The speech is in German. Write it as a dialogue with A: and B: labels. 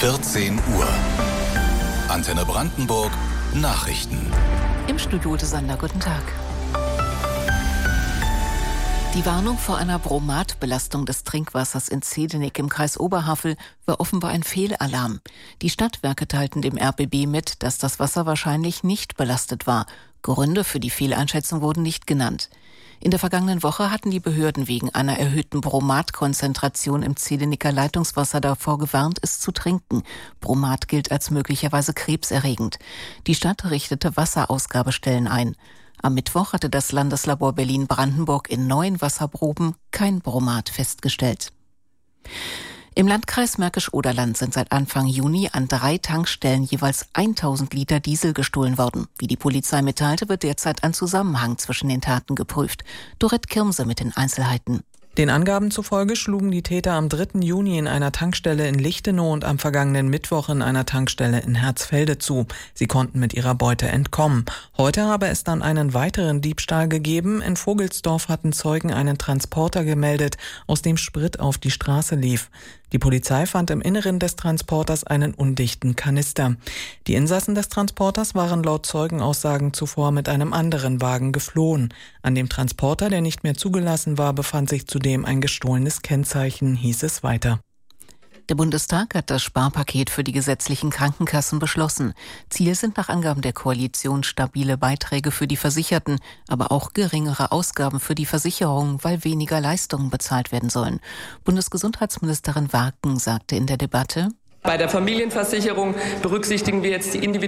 A: 14 Uhr. Antenne Brandenburg Nachrichten.
B: Im Studio Ute Sander, guten Tag. Die Warnung vor einer Bromatbelastung des Trinkwassers in Zedenik im Kreis Oberhavel war offenbar ein Fehlalarm. Die Stadtwerke teilten dem RBB mit, dass das Wasser wahrscheinlich nicht belastet war. Gründe für die Fehleinschätzung wurden nicht genannt. In der vergangenen Woche hatten die Behörden wegen einer erhöhten Bromatkonzentration im Zedeniker Leitungswasser davor gewarnt, es zu trinken. Bromat gilt als möglicherweise krebserregend. Die Stadt richtete Wasserausgabestellen ein. Am Mittwoch hatte das Landeslabor Berlin-Brandenburg in 9 Wasserproben kein Bromat festgestellt. Im Landkreis Märkisch-Oderland sind seit Anfang Juni an 3 Tankstellen jeweils 1000 Liter Diesel gestohlen worden. Wie die Polizei mitteilte, wird derzeit ein Zusammenhang zwischen den Taten geprüft. Dorette Kirmse mit den Einzelheiten.
C: Den Angaben zufolge schlugen die Täter am 3. Juni in einer Tankstelle in Lichtenau und am vergangenen Mittwoch in einer Tankstelle in Herzfelde zu. Sie konnten mit ihrer Beute entkommen. Heute habe es dann einen weiteren Diebstahl gegeben. In Vogelsdorf hatten Zeugen einen Transporter gemeldet, aus dem Sprit auf die Straße lief. Die Polizei fand im Inneren des Transporters einen undichten Kanister. Die Insassen des Transporters waren laut Zeugenaussagen zuvor mit einem anderen Wagen geflohen. An dem Transporter, der nicht mehr zugelassen war, befand sich zudem ein gestohlenes Kennzeichen, hieß es weiter.
B: Der Bundestag hat das Sparpaket für die gesetzlichen Krankenkassen beschlossen. Ziel sind nach Angaben der Koalition stabile Beiträge für die Versicherten, aber auch geringere Ausgaben für die Versicherung, weil weniger Leistungen bezahlt werden sollen. Bundesgesundheitsministerin Warken sagte in der Debatte:
D: Bei der Familienversicherung berücksichtigen wir jetzt die individuelle